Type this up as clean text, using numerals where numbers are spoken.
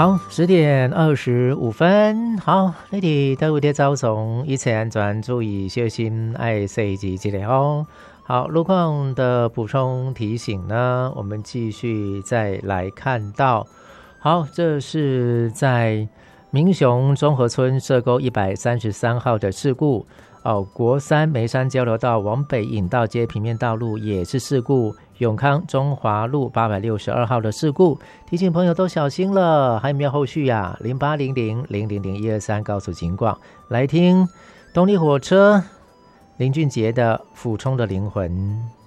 好，10:25。好，你哋都有啲走送，一切安全，注意小心，爱惜自己的哦。好，路况的补充提醒呢，我们继续再来看到。好，这是在民雄中和村社沟133号的事故。国三梅山交流道往北引道街平面道路也是事故，永康中华路862号的事故，提醒朋友都小心了。还有没有后续呀？0800000123告诉警广。来听动力火车林俊杰的《俯冲的灵魂》。